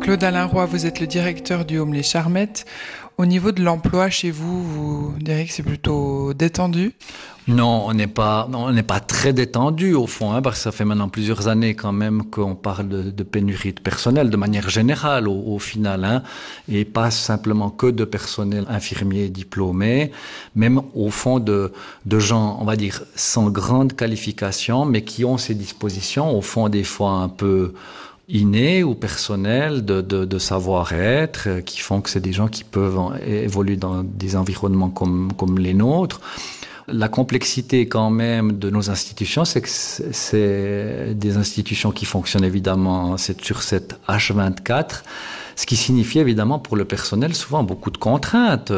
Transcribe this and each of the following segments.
Claude-Alain Roy, vous êtes le directeur du Home Les Charmettes. Au niveau de l'emploi chez vous, vous direz que c'est plutôt détendu? Non, on n'est pas très détendu au fond, parce que ça fait maintenant plusieurs années quand même qu'on parle de pénurie de personnel de manière générale au final, et pas simplement que de personnel infirmier diplômé, même au fond de gens, on va dire, sans grande qualification, mais qui ont ces dispositions, au fond des fois un peu innés ou personnels de savoir-être, qui font que c'est des gens qui peuvent évoluer dans des environnements comme les nôtres. La complexité quand même de nos institutions, c'est que c'est des institutions qui fonctionnent évidemment 7 sur 7 H24, ce qui signifie évidemment pour le personnel souvent beaucoup de contraintes.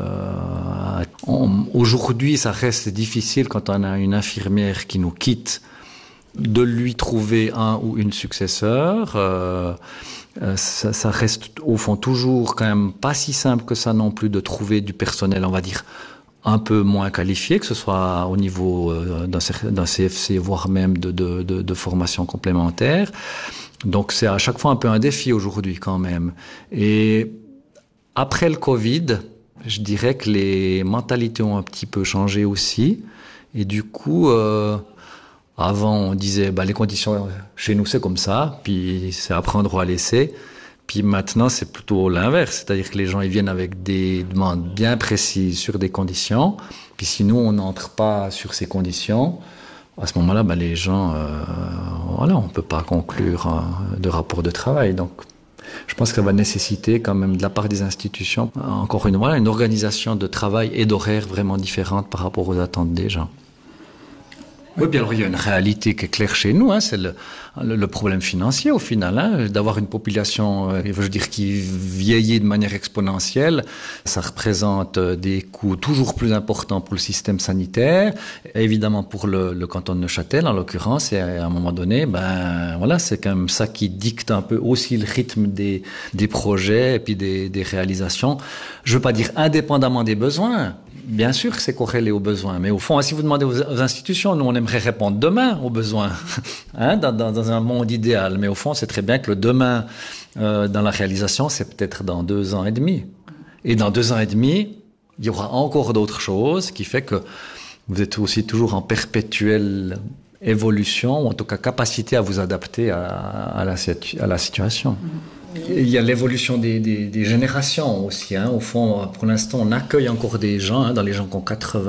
Aujourd'hui, ça reste difficile quand on a une infirmière qui nous quitte de lui trouver un ou une successeur. Ça reste au fond toujours quand même pas si simple que ça non plus de trouver du personnel, on va dire, un peu moins qualifié, que ce soit au niveau d'un CFC, voire même de formation complémentaire. Donc c'est à chaque fois un peu un défi aujourd'hui quand même. Et après le Covid, je dirais que les mentalités ont un petit peu changé aussi. Et du coup, avant on disait les conditions chez nous c'est comme ça, puis c'est à prendre ou à laisser. Puis maintenant, c'est plutôt l'inverse. C'est-à-dire que les gens, ils viennent avec des demandes bien précises sur des conditions. Puis si nous, on n'entre pas sur ces conditions, à ce moment-là, les gens, on peut pas conclure de rapport de travail. Donc, je pense que ça va nécessiter quand même de la part des institutions, encore une organisation de travail et d'horaires vraiment différente par rapport aux attentes des gens. Oui, bien alors il y a une réalité qui est claire chez nous, c'est le problème financier au final, d'avoir une population, qui vieillit de manière exponentielle. Ça représente des coûts toujours plus importants pour le système sanitaire, évidemment pour le canton de Neuchâtel en l'occurrence, et à un moment donné, c'est quand même ça qui dicte un peu aussi le rythme des projets et puis des réalisations. Je veux pas dire indépendamment des besoins. Bien sûr que c'est corrélé aux besoins, mais au fond, si vous demandez aux institutions, nous on aimerait répondre demain aux besoins, dans un monde idéal. Mais au fond, c'est très bien que le demain dans la réalisation, c'est peut-être dans 2 ans et demi. Et dans 2 ans et demi, il y aura encore d'autres choses, qui fait que vous êtes aussi toujours en perpétuelle évolution, ou en tout cas capacité à vous adapter à la situation. Il y a l'évolution des générations aussi. Au fond, pour l'instant, on accueille encore des gens, dans les gens qui ont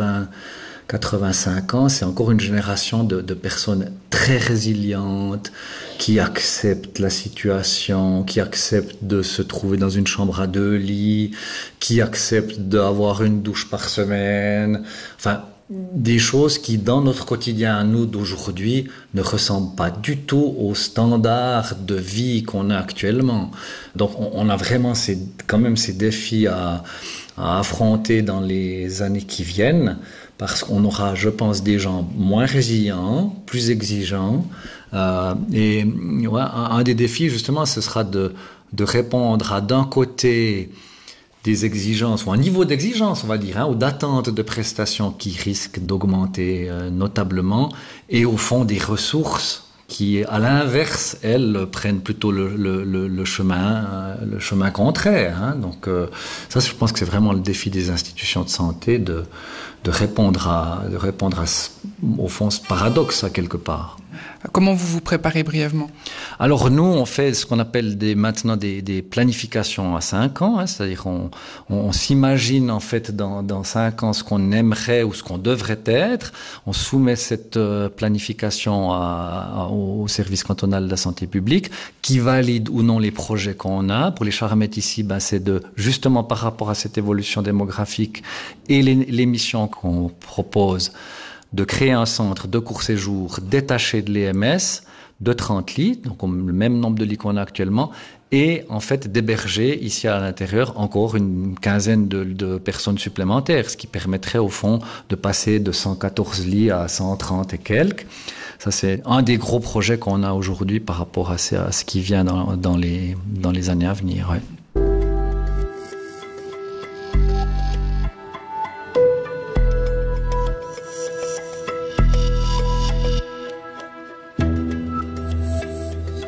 85 ans, c'est encore une génération de personnes très résilientes, qui acceptent la situation, qui acceptent de se trouver dans une chambre à 2 lits, qui acceptent d'avoir une douche par semaine. Enfin, des choses qui, dans notre quotidien à nous d'aujourd'hui, ne ressemblent pas du tout aux standards de vie qu'on a actuellement. Donc, on a vraiment quand même ces défis à affronter dans les années qui viennent, parce qu'on aura, je pense, des gens moins résilients, plus exigeants. Un des défis, justement, ce sera de répondre à, d'un côté, des exigences, ou un niveau d'exigence, on va dire, ou d'attente de prestations qui risquent d'augmenter notablement, et au fond des ressources qui, à l'inverse, elles prennent plutôt le chemin contraire. Donc ça, je pense que c'est vraiment le défi des institutions de santé de répondre à au fond ce paradoxe quelque part. Comment vous vous préparez brièvement? Alors nous, on fait ce qu'on appelle maintenant des planifications à 5 ans, c'est-à-dire on s'imagine en fait dans 5 ans ce qu'on aimerait ou ce qu'on devrait être. On soumet cette planification au service cantonal de la santé publique, qui valide ou non les projets qu'on a. Pour les Charmettes ici, c'est justement par rapport à cette évolution démographique et les missions qu'on propose, de créer un centre de court séjour détaché de l'EMS de 30 lits, donc le même nombre de lits qu'on a actuellement, et en fait d'héberger ici à l'intérieur encore une quinzaine de personnes supplémentaires, ce qui permettrait au fond de passer de 114 lits à 130 et quelques. Ça, c'est un des gros projets qu'on a aujourd'hui par rapport à ce qui vient dans les années à venir. Ouais.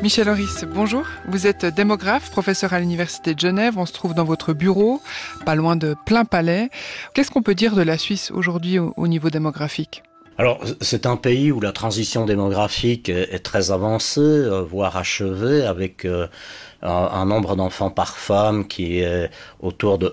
Michel Horis, bonjour. Vous êtes démographe, professeur à l'Université de Genève. On se trouve dans votre bureau, pas loin de Plainpalais. Qu'est-ce qu'on peut dire de la Suisse aujourd'hui au niveau démographique ? Alors, c'est un pays où la transition démographique est très avancée, voire achevée, avec un nombre d'enfants par femme qui est autour de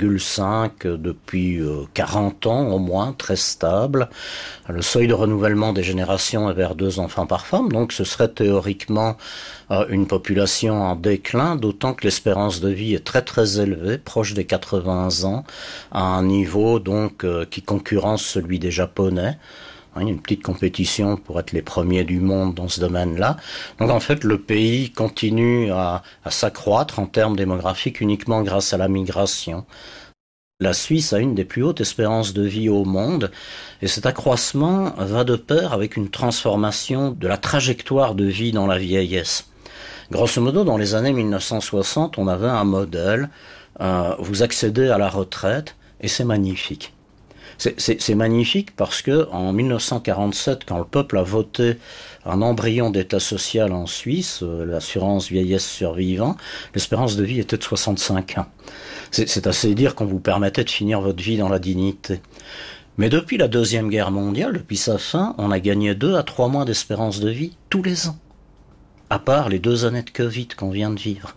1,5 depuis 40 ans au moins, très stable. Le seuil de renouvellement des générations est vers 2 enfants par femme, donc ce serait théoriquement une population en déclin, d'autant que l'espérance de vie est très très élevée, proche des 80 ans, à un niveau donc qui concurrence celui des Japonais. Il y a une petite compétition pour être les premiers du monde dans ce domaine-là. Donc en fait, le pays continue à s'accroître en termes démographiques uniquement grâce à la migration. La Suisse a une des plus hautes espérances de vie au monde et cet accroissement va de pair avec une transformation de la trajectoire de vie dans la vieillesse. Grosso modo, dans les années 1960, on avait un modèle, vous accédez à la retraite et c'est magnifique. C'est magnifique parce que en 1947, quand le peuple a voté un embryon d'État social en Suisse, l'assurance vieillesse survivant, l'espérance de vie était de 65 ans. C'est assez dire qu'on vous permettait de finir votre vie dans la dignité. Mais depuis la Deuxième Guerre mondiale, depuis sa fin, on a gagné 2 à 3 mois d'espérance de vie tous les ans, à part les 2 années de Covid qu'on vient de vivre.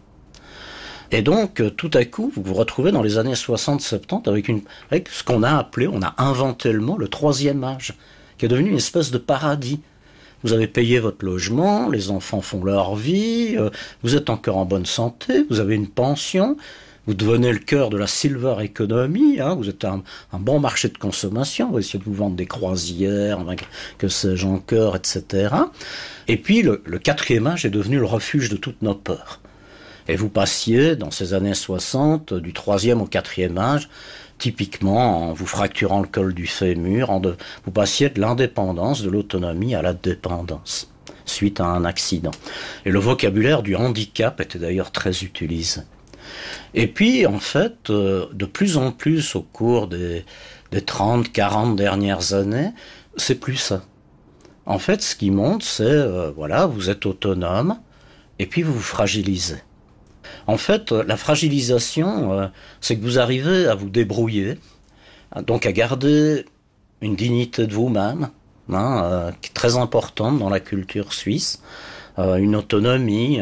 Et donc, tout à coup, vous vous retrouvez dans les années 60-70 avec ce qu'on a appelé, on a inventé le mot, le 3e âge, qui est devenu une espèce de paradis. Vous avez payé votre logement, les enfants font leur vie, vous êtes encore en bonne santé, vous avez une pension, vous devenez le cœur de la silver economy, vous êtes un bon marché de consommation, vous essayez de vous vendre des croisières, que sais-je encore, etc. Et puis, le 4e âge est devenu le refuge de toutes nos peurs. Et vous passiez, dans ces années 60, du 3e au 4e âge, typiquement en vous fracturant le col du fémur, vous passiez de l'indépendance, de l'autonomie à la dépendance, suite à un accident. Et le vocabulaire du handicap était d'ailleurs très utilisé. Et puis, en fait, de plus en plus au cours des 30, 40 dernières années, c'est plus ça. En fait, ce qui monte, c'est, vous êtes autonome, et puis vous vous fragilisez. En fait, la fragilisation, c'est que vous arrivez à vous débrouiller, donc à garder une dignité de vous-même, qui est très importante dans la culture suisse, une autonomie,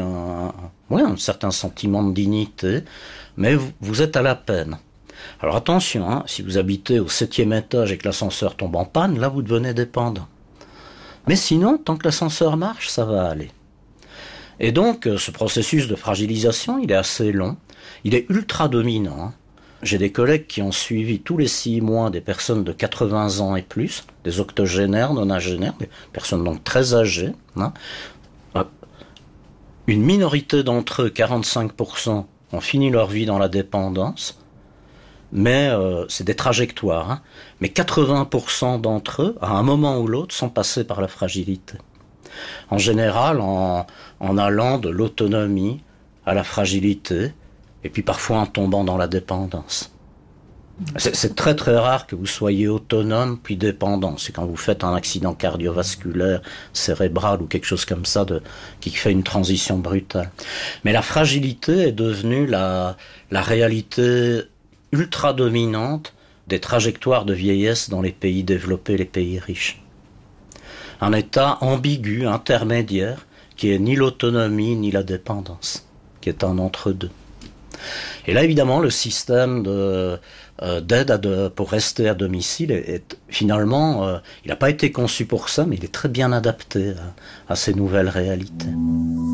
un certain sentiment de dignité, mais vous êtes à la peine. Alors attention, si vous habitez au 7e étage et que l'ascenseur tombe en panne, là vous devenez dépendant. Mais sinon, tant que l'ascenseur marche, ça va aller. Et donc, ce processus de fragilisation, il est assez long, il est ultra dominant. J'ai des collègues qui ont suivi tous les 6 mois des personnes de 80 ans et plus, des octogénaires, nonagénaires, des personnes donc très âgées. Une minorité d'entre eux, 45%, ont fini leur vie dans la dépendance, mais c'est des trajectoires. Mais 80% d'entre eux, à un moment ou l'autre, sont passés par la fragilité. En général, en allant de l'autonomie à la fragilité, et puis parfois en tombant dans la dépendance. C'est très très rare que vous soyez autonome puis dépendant. C'est quand vous faites un accident cardiovasculaire, cérébral ou quelque chose comme ça qui fait une transition brutale. Mais la fragilité est devenue la réalité ultra dominante des trajectoires de vieillesse dans les pays développés, les pays riches. Un état ambigu, intermédiaire, qui est ni l'autonomie ni la dépendance, qui est un entre-deux. Et là, évidemment, le système d'aide pour rester à domicile est finalement, il n'a pas été conçu pour ça, mais il est très bien adapté à ces nouvelles réalités.